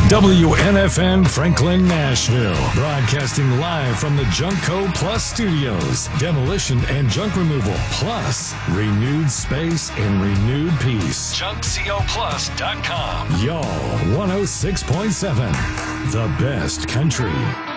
WNFN Franklin, Nashville. Broadcasting live from the Junkco Plus Studios. Demolition and junk removal, plus renewed space and renewed peace. JunkCoPlus.com. Y'all 106.7. The best country.